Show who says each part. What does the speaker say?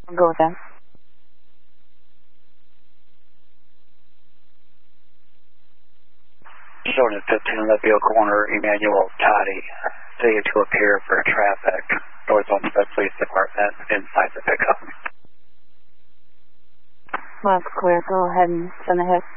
Speaker 1: I'll go with that.
Speaker 2: Showing at 15 Lithia Corner, Emmanuel Toddy. See you to appear for traffic. North Olmsted Police Department inside the pickup.
Speaker 1: Well, that's clear. Go ahead and send the hit.